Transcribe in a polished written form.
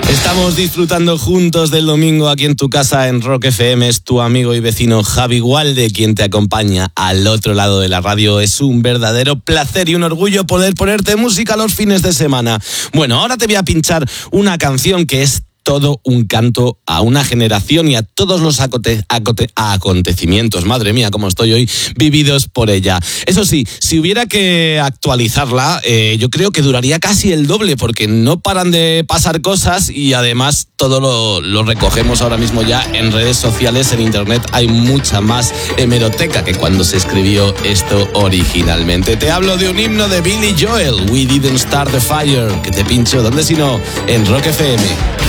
Estamos disfrutando juntos del domingo aquí en tu casa en Rock FM. Es tu amigo y vecino Javi Gualde quien te acompaña al otro lado de la radio. Es un verdadero placer y un orgullo poder ponerte música los fines de semana. Bueno, ahora te voy a pinchar una canción que es todo un canto a una generación y a todos los acontecimientos, madre mía, cómo estoy hoy, vividos por ella. Eso sí, si hubiera que actualizarla, yo creo que duraría casi el doble, porque no paran de pasar cosas y además todo lo recogemos ahora mismo ya en redes sociales, en internet. Hay mucha más hemeroteca que cuando se escribió esto originalmente. Te hablo de un himno de Billy Joel, We Didn't Start the Fire, que te pincho, ¿dónde si no? En Rock FM.